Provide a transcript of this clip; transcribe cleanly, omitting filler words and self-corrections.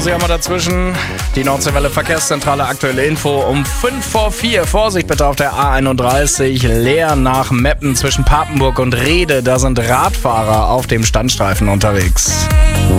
Sie haben wir dazwischen die Nordseewelle Verkehrszentrale, aktuelle Info um 5 vor 4. Vorsicht bitte auf der A31 Leer nach Meppen zwischen Papenburg und Rede. Da sind Radfahrer auf dem Standstreifen unterwegs.